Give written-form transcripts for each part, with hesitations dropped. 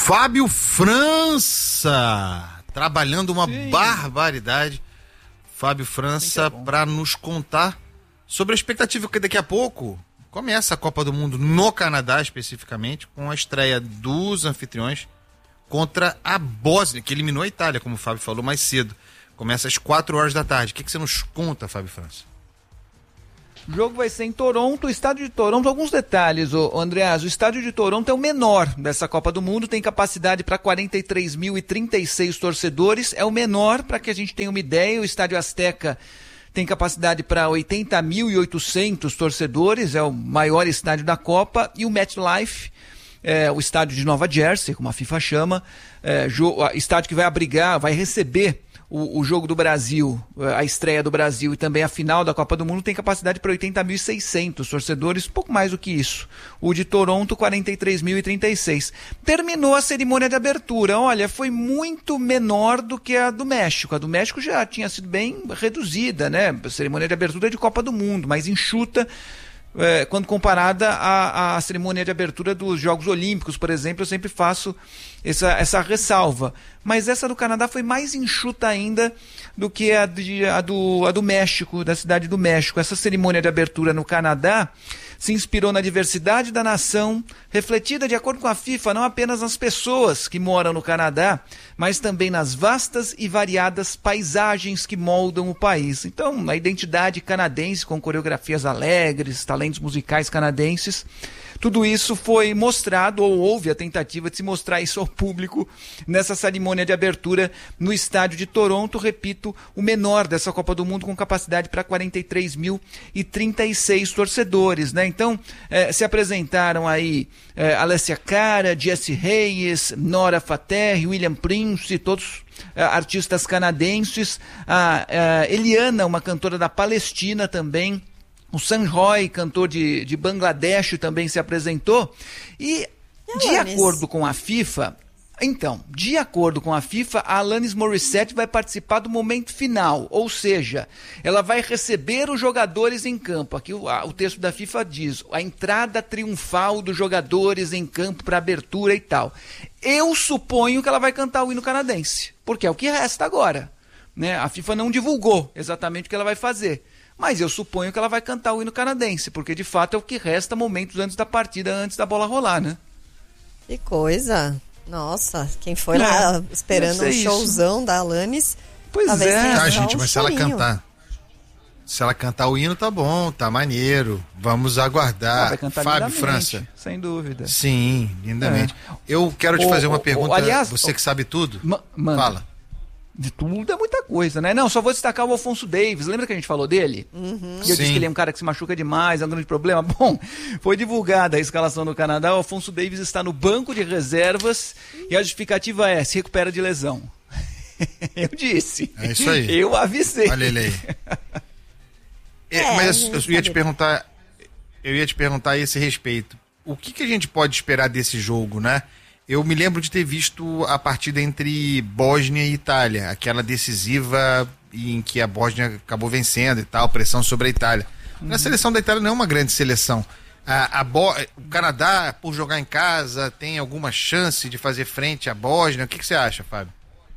Fábio França, trabalhando uma barbaridade. Fábio França, para nos contar sobre a expectativa que daqui a pouco começa a Copa do Mundo no Canadá, especificamente, com a estreia dos anfitriões contra a Bósnia, que eliminou a Itália, como o Fábio falou mais cedo. Começa às 4 horas da tarde. O que você nos conta, Fábio França? O jogo vai ser em Toronto, o estádio de Toronto. Alguns detalhes, Andreas. O estádio de Toronto é o menor dessa Copa do Mundo, tem capacidade para 43.036 torcedores. É o menor, para que a gente tenha uma ideia. O estádio Azteca tem capacidade para 80.800 torcedores, é o maior estádio da Copa. E o MetLife, o estádio de Nova Jersey, como a FIFA chama, estádio que vai abrigar, vai receber o jogo do Brasil, a estreia do Brasil e também a final da Copa do Mundo, tem capacidade para 80.600 torcedores, pouco mais do que isso. O de Toronto, 43.036. Terminou a cerimônia de abertura. Olha, foi muito menor do que a do México. A do México já tinha sido bem reduzida, né? A cerimônia de abertura de Copa do Mundo, mais enxuta, quando comparada à cerimônia de abertura dos Jogos Olímpicos, por exemplo. Eu sempre faço essa ressalva. Mas essa do Canadá foi mais enxuta ainda do que a do México, da cidade do México. Essa cerimônia de abertura no Canadá se inspirou na diversidade da nação, refletida, de acordo com a FIFA, não apenas nas pessoas que moram no Canadá, mas também nas vastas e variadas paisagens que moldam o país. Então, a identidade canadense, com coreografias alegres, talentos musicais canadenses, tudo isso foi mostrado, ou houve a tentativa de se mostrar isso ao público nessa cerimônia de abertura no estádio de Toronto, repito, o menor dessa Copa do Mundo, com capacidade para 43.036 torcedores, né? Então, se apresentaram aí Alessia Cara, Jessie Reyes, Nora Fater, William Prince, todos artistas canadenses, a Eliana, uma cantora da Palestina também. O Sanjoy, cantor de Bangladesh, também se apresentou. E, de acordo com a FIFA, a Alanis Morissette vai participar do momento final, ou seja, ela vai receber os jogadores em campo. Aqui o texto da FIFA diz, a entrada triunfal dos jogadores em campo para abertura e tal. Eu suponho que ela vai cantar o hino canadense, porque é o que resta agora, né? A FIFA não divulgou exatamente o que ela vai fazer. Mas eu suponho que ela vai cantar o hino canadense, porque de fato é o que resta momentos antes da partida, antes da bola rolar, né? Que coisa! Nossa, quem foi lá esperando um showzão da Alanis... Pois Tá, gente, mas se ela cantar o hino, tá bom, tá maneiro. Vamos aguardar. Vai cantar Fábio lindamente, França. sem dúvida. Sim, lindamente. Eu quero te fazer uma pergunta, aliás, você que sabe tudo. Fala. De tudo é muita coisa, né? Não, só vou destacar o Alphonso Davies. Lembra que a gente falou dele? Uhum. E eu disse que ele é um cara que se machuca demais, é um grande problema. Bom, foi divulgada a escalação do Canadá. O Alphonso Davies está no banco de reservas e a justificativa se recupera de lesão. Eu disse. É isso aí. Eu avisei. Olha ele aí. Mas eu ia te perguntar a esse respeito. O que a gente pode esperar desse jogo, né? Eu me lembro de ter visto a partida entre Bósnia e Itália, aquela decisiva em que a Bósnia acabou vencendo e tal, pressão sobre a Itália. A seleção da Itália não é uma grande seleção. O Canadá, por jogar em casa, tem alguma chance de fazer frente à Bósnia? O que você acha, Fábio?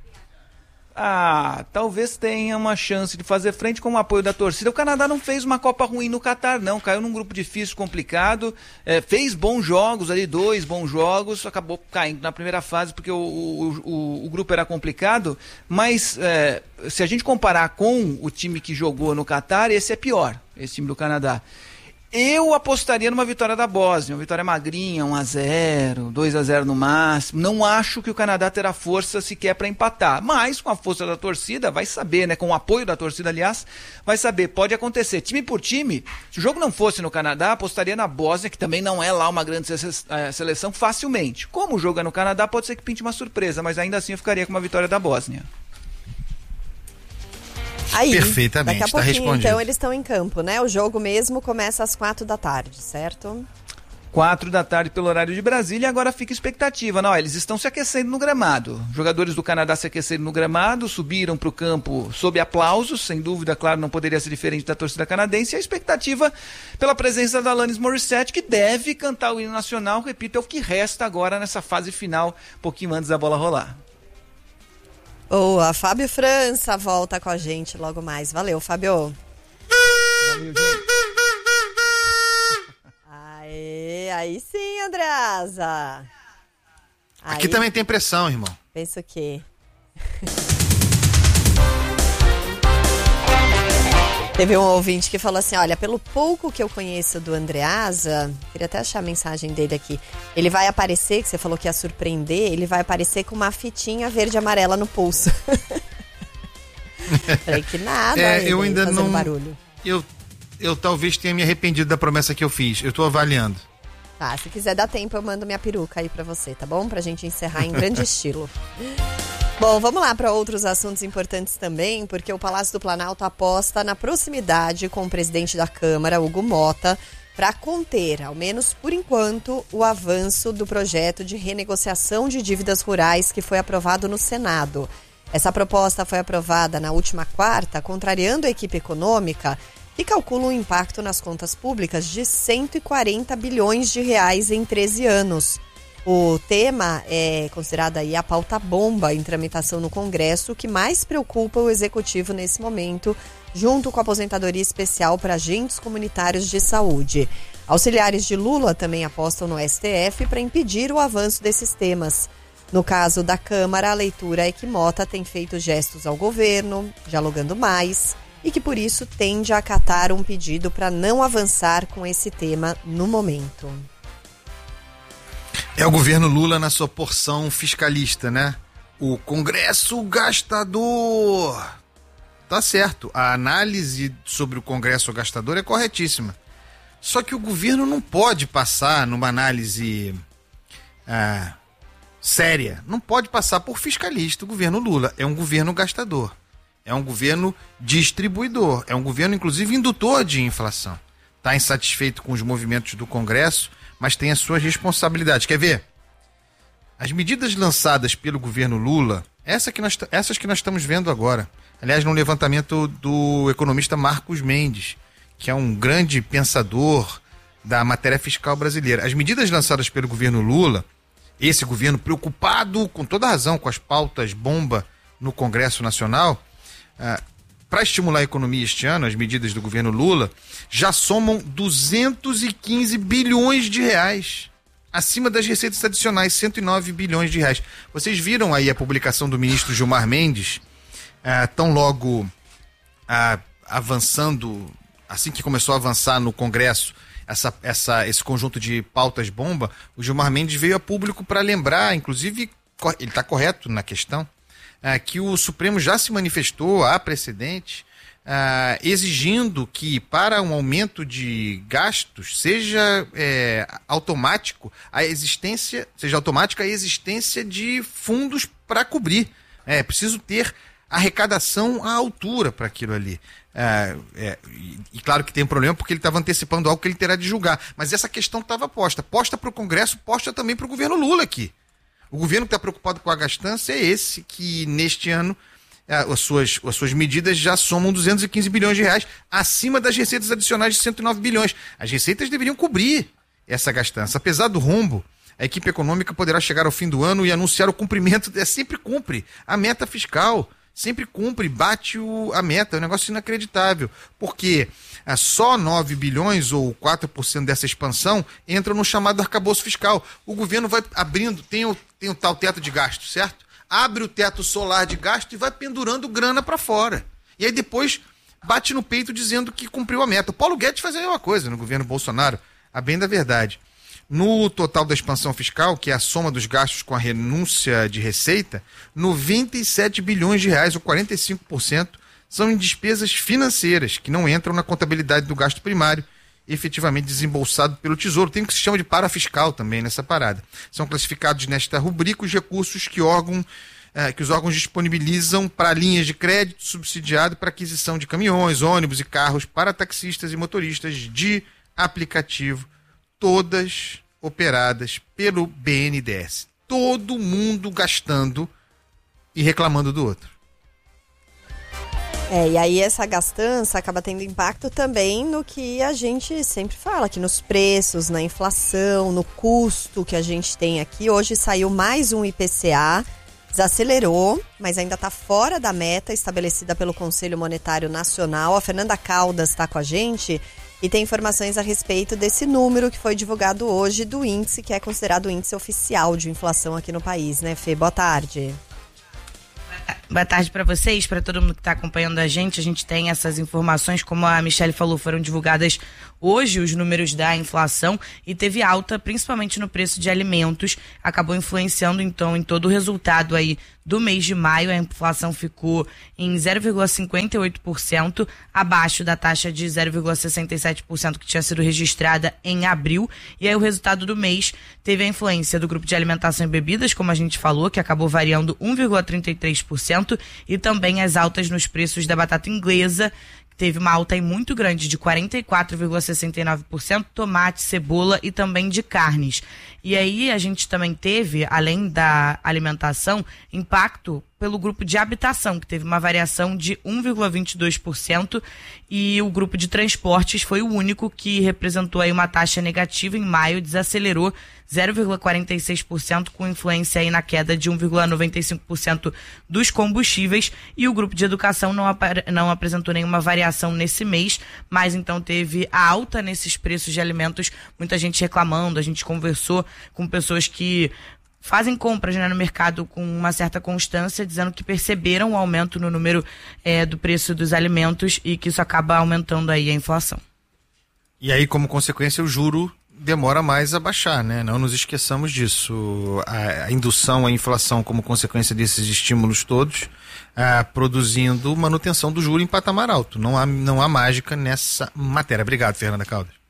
Talvez tenha uma chance de fazer frente com o apoio da torcida. O Canadá não fez uma Copa ruim no Catar, não. Caiu num grupo difícil, complicado. Fez bons jogos ali, 2 bons jogos. Acabou caindo na primeira fase porque o grupo era complicado. Mas se a gente comparar com o time que jogou no Catar, esse é pior, esse time do Canadá. Eu apostaria numa vitória da Bósnia, uma vitória magrinha, 1-0, 2-0 no máximo. Não acho que o Canadá terá força sequer para empatar, mas com a força da torcida, vai saber, né? Com o apoio da torcida, aliás, vai saber, pode acontecer. Time por time, se o jogo não fosse no Canadá, apostaria na Bósnia, que também não é lá uma grande seleção, facilmente. Como o jogo é no Canadá, pode ser que pinte uma surpresa, mas ainda assim eu ficaria com uma vitória da Bósnia. Aí, perfeitamente, daqui a pouquinho, respondido. então, eles estão em campo, né? O jogo mesmo começa às 4 da tarde, certo? 4 da tarde pelo horário de Brasília, e agora fica expectativa. Não, eles estão se aquecendo no gramado. Jogadores do Canadá se aqueceram no gramado, subiram para o campo sob aplausos, sem dúvida, claro, não poderia ser diferente da torcida canadense, e a expectativa pela presença da Alanis Morissette, que deve cantar o hino nacional, repito, é o que resta agora nessa fase final, um pouquinho antes da bola rolar. Boa, Fábio França volta com a gente logo mais. Valeu, Fábio. Valeu, gente. Aí sim, Andreasa. Aqui também tem pressão, irmão. Pensa o quê? Teve um ouvinte que falou assim, olha, pelo pouco que eu conheço do Andreasa, queria até achar a mensagem dele aqui, ele vai aparecer, que você falou que ia surpreender, ele vai aparecer com uma fitinha verde e amarela no pulso. Falei que nada, eu ainda não... barulho. Eu talvez tenha me arrependido da promessa que eu fiz. Eu tô avaliando. Tá, se quiser dar tempo, eu mando minha peruca aí pra você, tá bom? Pra gente encerrar em grande estilo. Bom, vamos lá para outros assuntos importantes também, porque o Palácio do Planalto aposta na proximidade com o presidente da Câmara, Hugo Motta, para conter, ao menos por enquanto, o avanço do projeto de renegociação de dívidas rurais que foi aprovado no Senado. Essa proposta foi aprovada na última quarta, contrariando a equipe econômica, que calcula um impacto nas contas públicas de 140 bilhões de reais em 13 anos. O tema é considerado aí a pauta bomba em tramitação no Congresso, que mais preocupa o Executivo nesse momento, junto com a aposentadoria especial para agentes comunitários de saúde. Auxiliares de Lula também apostam no STF para impedir o avanço desses temas. No caso da Câmara, a leitura é que Motta tem feito gestos ao governo, dialogando mais, e que por isso tende a acatar um pedido para não avançar com esse tema no momento. É o governo Lula na sua porção fiscalista, né? O Congresso gastador. Tá certo, a análise sobre o Congresso gastador é corretíssima. Só que o governo não pode passar numa análise séria, não pode passar por fiscalista. O governo Lula é um governo gastador. É um governo distribuidor, é um governo, inclusive, indutor de inflação. Está insatisfeito com os movimentos do Congresso, mas tem as suas responsabilidades. Quer ver? As medidas lançadas pelo governo Lula, essas que nós estamos vendo agora, aliás, num levantamento do economista Marcos Mendes, que é um grande pensador da matéria fiscal brasileira. As medidas lançadas pelo governo Lula, esse governo preocupado, com toda razão, com as pautas bomba no Congresso Nacional, para estimular a economia este ano, as medidas do governo Lula já somam 215 bilhões de reais, acima das receitas adicionais, 109 bilhões de reais. Vocês viram aí a publicação do ministro Gilmar Mendes, tão logo avançando, assim que começou a avançar no Congresso, esse conjunto de pautas bomba, o Gilmar Mendes veio a público para lembrar, inclusive, ele está correto na questão, que o Supremo já se manifestou a precedente, exigindo que para um aumento de gastos seja automática a existência de fundos para cobrir. É preciso ter arrecadação à altura para aquilo ali. E claro que tem um problema porque ele estava antecipando algo que ele terá de julgar. Mas essa questão estava posta para o Congresso, posta também para o governo Lula aqui. O governo que está preocupado com a gastança é esse, que neste ano as suas medidas já somam 215 bilhões de reais, acima das receitas adicionais de 109 bilhões. As receitas deveriam cobrir essa gastança. Apesar do rombo, a equipe econômica poderá chegar ao fim do ano e anunciar o cumprimento, sempre cumpre a meta fiscal, sempre cumpre, bate a meta, é um negócio inacreditável, porque só 9 bilhões ou 4% dessa expansão entram no chamado arcabouço fiscal. O governo vai abrindo, tem o tal teto de gasto, certo? Abre o teto solar de gasto e vai pendurando grana para fora. E aí depois bate no peito dizendo que cumpriu a meta. O Paulo Guedes faz a mesma coisa no governo Bolsonaro, a bem da verdade. No total da expansão fiscal, que é a soma dos gastos com a renúncia de receita, 97 bilhões de reais, ou 45%, são em despesas financeiras, que não entram na contabilidade do gasto primário, efetivamente desembolsado pelo Tesouro. Tem o que se chama de parafiscal também nessa parada. São classificados nesta rubrica os recursos que os órgãos disponibilizam para linhas de crédito subsidiado para aquisição de caminhões, ônibus e carros para taxistas e motoristas de aplicativo. Todas operadas pelo BNDES. Todo mundo gastando e reclamando do outro. E aí essa gastança acaba tendo impacto também no que a gente sempre fala, que nos preços, na inflação, no custo que a gente tem aqui. Hoje saiu mais um IPCA, desacelerou, mas ainda está fora da meta estabelecida pelo Conselho Monetário Nacional. A Fernanda Caldas está com a gente e tem informações a respeito desse número que foi divulgado hoje do índice, que é considerado o índice oficial de inflação aqui no país, né, Fê? Boa tarde. Boa tarde para vocês, para todo mundo que está acompanhando a gente. A gente tem essas informações, como a Michele falou, foram divulgadas hoje os números da inflação e teve alta, principalmente no preço de alimentos, acabou influenciando então em todo o resultado aí do mês de maio. A inflação ficou em 0,58%, abaixo da taxa de 0,67% que tinha sido registrada em abril. E aí o resultado do mês teve a influência do grupo de alimentação e bebidas, como a gente falou, que acabou variando 1,33%, e também as altas nos preços da batata inglesa, teve uma alta aí muito grande de 44,69%, tomate, cebola e também de carnes. E aí a gente também teve, além da alimentação, impacto pelo grupo de habitação, que teve uma variação de 1,22%, e o grupo de transportes foi o único que representou aí uma taxa negativa em maio, desacelerou 0,46%, com influência aí na queda de 1,95% dos combustíveis, e o grupo de educação não apresentou nenhuma variação nesse mês, mas então teve a alta nesses preços de alimentos, muita gente reclamando. A gente conversou com pessoas que fazem compras, né, no mercado com uma certa constância, dizendo que perceberam o aumento no número do preço dos alimentos e que isso acaba aumentando aí a inflação. E aí, como consequência, o juro demora mais a baixar, né? Não nos esqueçamos disso. A indução à inflação como consequência desses estímulos todos, produzindo manutenção do juro em patamar alto. Não há mágica nessa matéria. Obrigado, Fernanda Caldas.